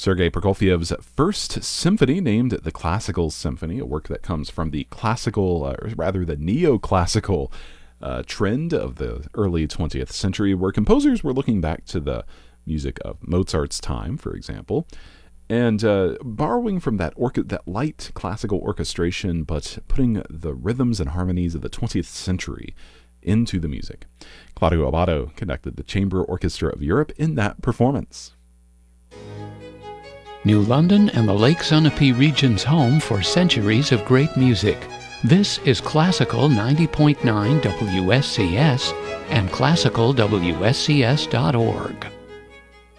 Sergei Prokofiev's First Symphony, named the Classical Symphony, a work that comes from the classical, or rather the neoclassical trend of the early 20th century, where composers were looking back to the music of Mozart's time, for example, and borrowing from that light classical orchestration, but putting the rhythms and harmonies of the 20th century into the music. Claudio Abbado conducted the Chamber Orchestra of Europe in that performance. New London and the Lake Sunapee region's home for centuries of great music. This is Classical 90.9 WSCS and classicalwscs.org.